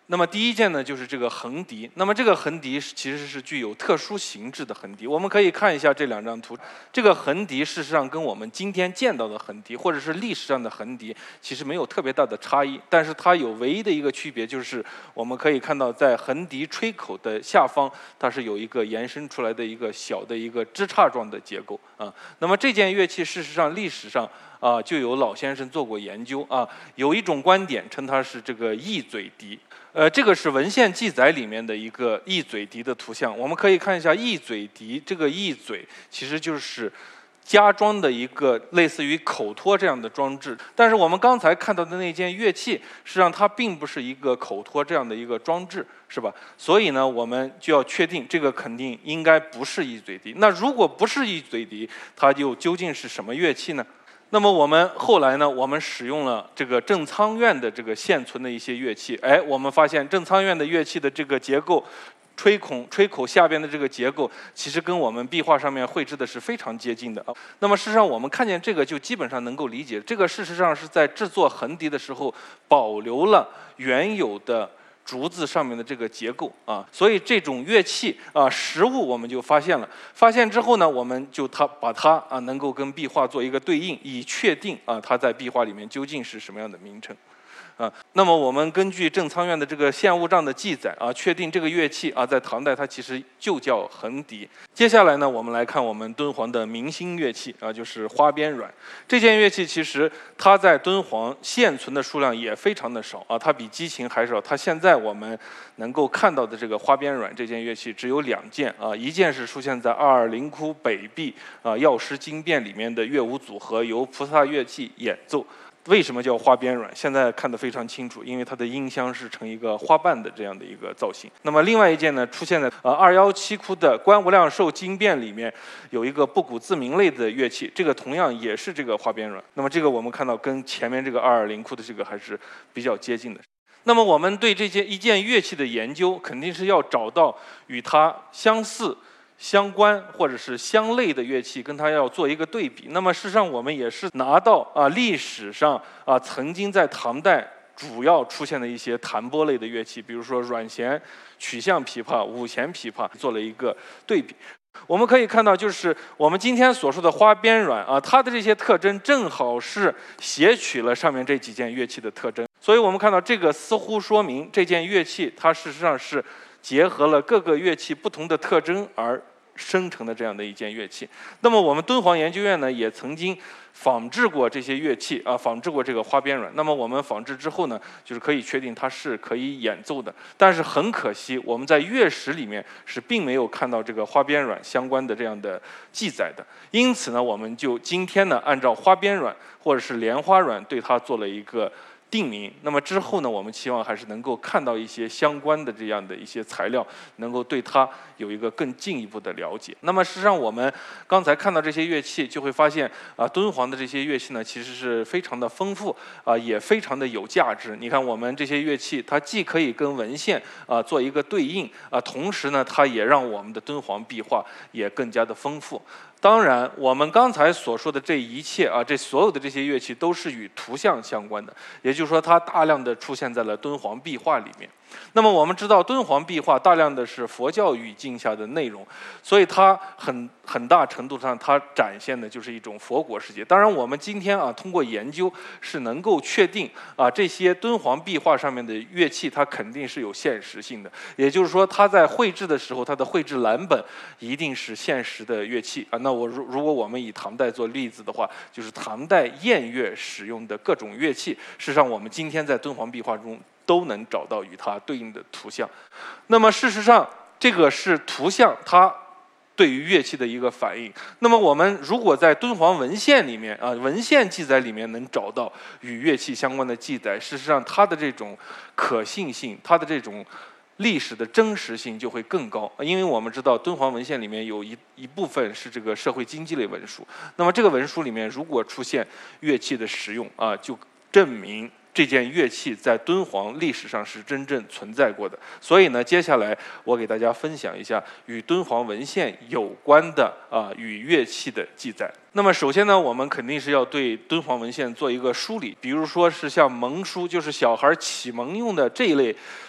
那么第一件呢，就是这个横笛。那么这个横笛其实是具有特殊形制的横笛。我们可以看一下这2张图。这个横笛事实上跟我们今天见到的横笛，或者是历史上的横笛，其实没有特别大的差异。但是它有唯一的一个区别，就是我们可以看到，在横笛吹口的下方，它是有一个延伸出来的一个小的一个枝杈状的结构啊。那么这件乐器事实上历史上就有老先生做过研究啊。有一种观点称它是这个异嘴笛。这个是文献记载里面的一个异嘴笛的图像。我们可以看一下异嘴笛，这个异嘴其实就是加装的一个类似于口托这样的装置。但是我们刚才看到的那件乐器，实际上它并不是一个口托这样的一个装置，是吧？所以呢，我们就要确定这个肯定应该不是异嘴笛。那如果不是异嘴笛，它就究竟是什么乐器呢？那么我们后来呢，我们使用了这个正仓院的这个现存的一些乐器，我们发现正仓院的乐器的这个结构，吹口下边的这个结构，其实跟我们壁画上面绘制的是非常接近的。那么事实上，我们看见这个就基本上能够理解，这个事实上是在制作横笛的时候保留了原有的竹子上面的这个结构啊，所以这种乐器实物我们就发现了。发现之后呢，我们就把它能够跟壁画做一个对应，以确定它在壁画里面究竟是什么样的名称。那么我们根据正仓院的这个现物账的记载确定这个乐器在唐代它其实就叫横笛。接下来呢，我们来看我们敦煌的明星乐器就是花边阮。这件乐器其实它在敦煌现存的数量也非常的少它比击琴还少。它现在我们能够看到的这个花边阮这件乐器只有2件一件是出现在220窟北壁药师经变里面的乐舞组合，由菩萨乐器演奏。为什么叫花边阮？现在看得非常清楚，因为它的音箱是呈一个花瓣的这样的一个造型。那么另外一件呢，出现在217窟的观无量寿经变里面，有一个不鼓自鸣类的乐器，这个同样也是这个花边阮。那么这个我们看到跟前面这个220窟的这个还是比较接近的。那么我们对这一件乐器的研究，肯定是要找到与它相似、相关或者是相类的乐器，跟它要做一个对比。那么事实上我们也是拿到历史上曾经在唐代主要出现的一些弹拨类的乐器，比如说阮弦、曲项琵琶、五弦琵琶，做了一个对比。我们可以看到，就是我们今天所说的花边阮它的这些特征正好是写取了上面这几件乐器的特征。所以我们看到这个似乎说明这件乐器它事实上是结合了各个乐器不同的特征而生成的这样的一件乐器。那么我们敦煌研究院呢，也曾经仿制过这些乐器仿制过这个花边阮。那么我们仿制之后呢，就是可以确定它是可以演奏的。但是很可惜，我们在乐史里面是并没有看到这个花边阮相关的这样的记载的。因此呢，我们就今天呢，按照花边阮或者是莲花阮对它做了一个定名。那么之后呢，我们期望还是能够看到一些相关的这样的一些材料，能够对它有一个更进一步的了解。那么事实上，我们刚才看到这些乐器，就会发现敦煌的这些乐器呢，其实是非常的丰富也非常的有价值。你看我们这些乐器，它既可以跟文献做一个对应同时呢，它也让我们的敦煌壁画也更加的丰富。当然，我们刚才所说的这一切这所有的这些乐器都是与图像相关的，也就是说，它大量的出现在了敦煌壁画里面。那么我们知道，敦煌壁画大量的是佛教语境下的内容，所以它很大程度上它展现的就是一种佛国世界。当然，我们今天通过研究是能够确定这些敦煌壁画上面的乐器它肯定是有现实性的，也就是说，它在绘制的时候，它的绘制蓝本一定是现实的乐器那如果我们以唐代做例子的话，就是唐代宴乐使用的各种乐器，事实上我们今天在敦煌壁画中都能找到与它对应的图像。那么事实上，这个是图像它对于乐器的一个反应。那么我们如果在敦煌文献里面文献记载里面能找到与乐器相关的记载，事实上它的这种可信性，它的这种历史的真实性就会更高。因为我们知道敦煌文献里面有一部分是这个社会经济类文书，那么这个文书里面如果出现乐器的使用就证明这件乐器在敦煌历史上是真正存在过的。所以呢，接下来我给大家分享一下与敦煌文献有关的与乐器的记载。那么首先呢，我们肯定是要对敦煌文献做一个梳理，比如说是像蒙书，就是小孩启蒙用的这一类